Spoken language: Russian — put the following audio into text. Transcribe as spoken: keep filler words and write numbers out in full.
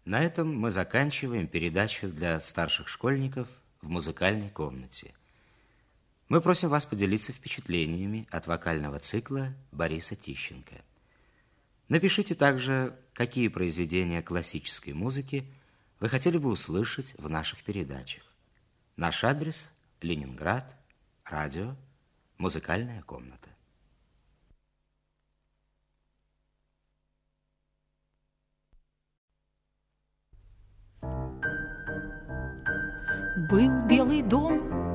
На этом мы заканчиваем передачу для старших школьников в музыкальной комнате. Мы просим вас поделиться впечатлениями от вокального цикла Бориса Тищенко. Напишите также, какие произведения классической музыки вы хотели бы услышать в наших передачах. Наш адрес – Ленинград, радио, музыкальная комната. Был белый дом